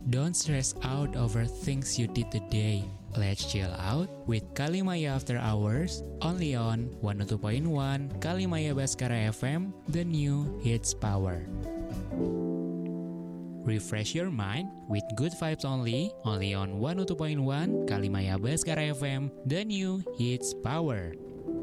Don't stress out over things you did today. Let's chill out with Kalimaya After Hours, only on 102.1 Kalimaya Baskara FM, the new hits power. Refresh your mind with good vibes only on 102.1 Kalimaya Baskara FM, the new hits power.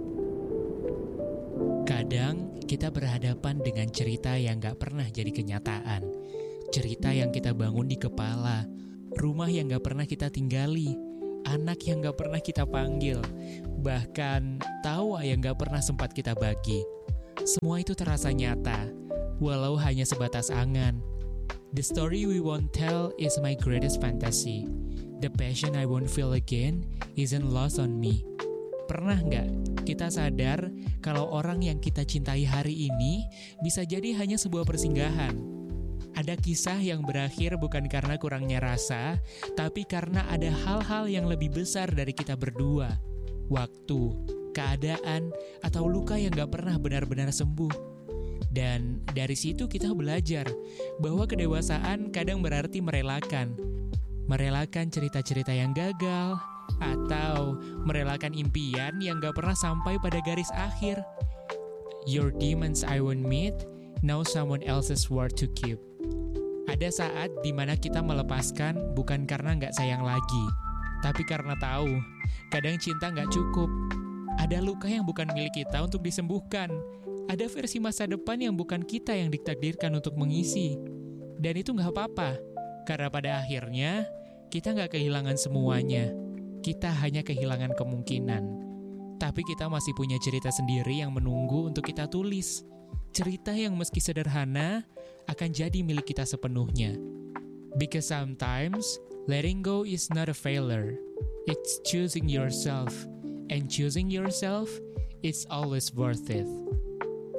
Kadang kita berhadapan dengan cerita yang gak pernah jadi kenyataan. Cerita yang kita bangun di kepala, rumah yang gak pernah kita tinggali, anak yang gak pernah kita panggil, bahkan tawa yang gak pernah sempat kita bagi. Semua itu terasa nyata, walau hanya sebatas angan. The story we won't tell is my greatest fantasy. The passion I won't feel again isn't lost on me. Pernah nggak kita sadar kalau orang yang kita cintai hari ini bisa jadi hanya sebuah persinggahan? Ada kisah yang berakhir bukan karena kurangnya rasa, tapi karena ada hal-hal yang lebih besar dari kita berdua. Waktu, keadaan, atau luka yang gak pernah benar-benar sembuh. Dan dari situ kita belajar bahwa kedewasaan kadang berarti merelakan. Merelakan cerita-cerita yang gagal, atau merelakan impian yang gak pernah sampai pada garis akhir. Your demons I won't meet, now someone else's word to keep. Ada saat dimana kita melepaskan bukan karena nggak sayang lagi, tapi karena tahu, kadang cinta nggak cukup. Ada luka yang bukan milik kita untuk disembuhkan. Ada versi masa depan yang bukan kita yang ditakdirkan untuk mengisi. Dan itu nggak apa-apa, karena pada akhirnya, kita nggak kehilangan semuanya. Kita hanya kehilangan kemungkinan. Tapi kita masih punya cerita sendiri yang menunggu untuk kita tulis. Cerita yang meski sederhana akan jadi milik kita sepenuhnya. Because sometimes letting go is not a failure. It's choosing yourself. And choosing yourself is always worth it.